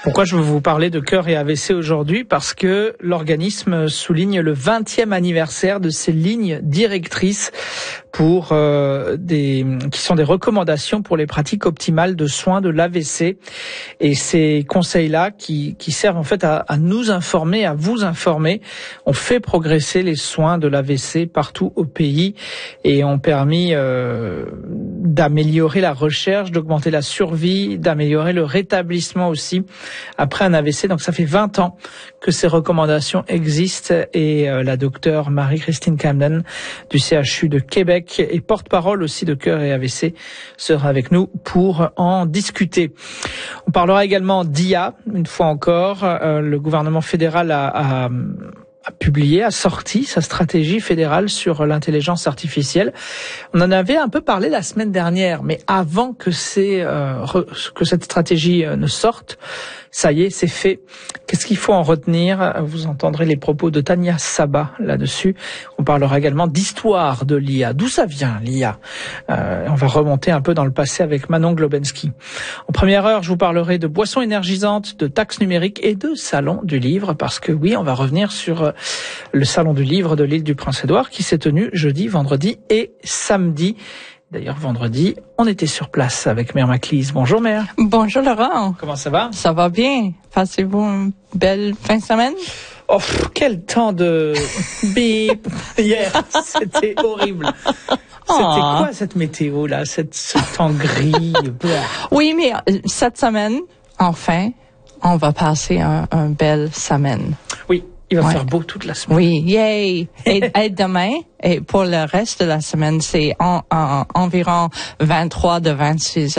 Pourquoi je veux vous parler de cœur et AVC aujourd'hui? Parce que l'organisme souligne le 20e anniversaire de ses lignes directrices pour qui sont des recommandations pour les pratiques optimales de soins de l'AVC. Et ces conseils-là qui servent en fait à nous informer, à vous informer, ont fait progresser les soins de l'AVC partout au pays et ont permis d'améliorer la recherche, d'augmenter la survie, d'améliorer le rétablissement aussi après un AVC. Donc ça fait 20 ans que ces recommandations existent et la docteure Marie-Christine Camden du CHU de Québec et porte-parole aussi de Cœur et AVC sera avec nous pour en discuter. On parlera également d'IA, une fois encore. Le gouvernement fédéral a sorti sa stratégie fédérale sur l'intelligence artificielle. On en avait un peu parlé la semaine dernière, mais avant que cette stratégie ne sorte, ça y est, c'est fait. Qu'est-ce qu'il faut en retenir? Vous entendrez les propos de Tania Saba là-dessus. On parlera également d'histoire de l'IA. D'où ça vient, l'IA? On va remonter un peu dans le passé avec Manon Globensky. En première heure, je vous parlerai de boissons énergisantes, de taxes numériques et de salon du livre, parce que oui, on va revenir sur le salon du livre de l'île du Prince-Édouard qui s'est tenu jeudi, vendredi et samedi. D'ailleurs, vendredi, on était sur place avec Mère Maclise. Bonjour Mère. Bonjour Laurent. Comment ça va? Ça va bien. Passez-vous une belle fin de semaine? Oh, quel temps de bip hier. C'était horrible. C'était quoi cette météo là, ce temps gris? Oui, mais cette semaine, enfin, on va passer un belle semaine. Oui. Il va faire beau toute la semaine. Oui, yay! Et demain, et pour le reste de la semaine, c'est environ 23 de 26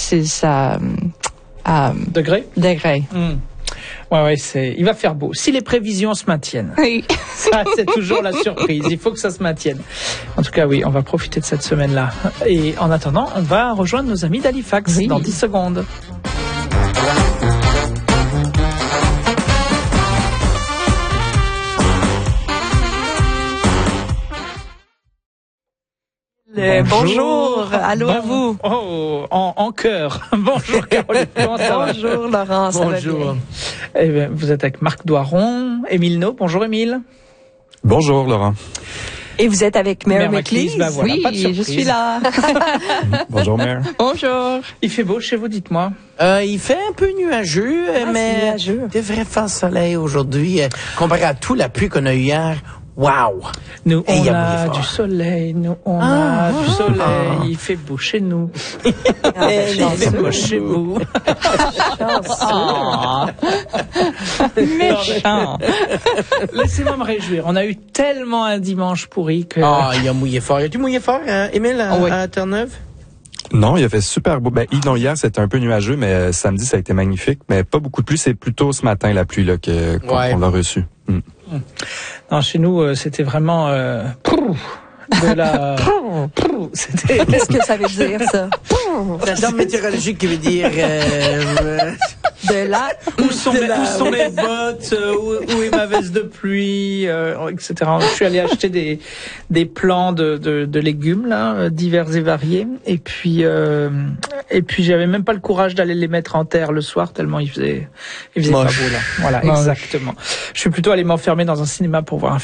degrés. Ouais, il va faire beau. Si les prévisions se maintiennent. Oui. Ça, c'est toujours la surprise. Il faut que ça se maintienne. En tout cas, oui, on va profiter de cette semaine-là. Et en attendant, on va rejoindre nos amis d'Halifax dans 10 secondes. Bonjour. Allô à vous. Oh, en chœur. Bonjour Caroline. Comment ça va? Bonjour Laurent, ça va bien. Eh bien, vous êtes avec Marc Doiron, Émile No. Bonjour Émile. Bonjour Laurent. Et vous êtes avec Mère Maclise? Ben voilà, oui, pas de surprise. je suis là. Bonjour Mère. Bonjour. Il fait beau chez vous, dites-moi. Il fait un peu nuageux, mais il devrait faire soleil aujourd'hui. Comparé à tout la pluie qu'on a eu hier, wow! Nous, on a du soleil. Il fait beau chez nous. Il fait beau chez vous. Méchant. Laissez-moi me réjouir. On a eu tellement un dimanche pourri que... il a mouillé fort. As-tu mouillé fort, Émile, à Terre-Neuve? Non, il a fait super beau. Non, hier, c'était un peu nuageux, mais samedi, ça a été magnifique. Mais pas beaucoup de pluie. C'est plutôt ce matin, la pluie, là, qu'on l'a reçue. Non, chez nous, c'était vraiment... de la... C'était... Qu'est-ce que ça veut dire, ça? La norme météorologique qui veut dire... de la... Où sont mes bottes? Où est ma veste de pluie? Etc. Je suis allé acheter des plants de légumes, là, divers et variés. Et puis j'avais même pas le courage d'aller les mettre en terre le soir, tellement il faisait pas beau, là. Voilà, exactement. Je suis plutôt allé m'enfermer dans un cinéma pour voir un film.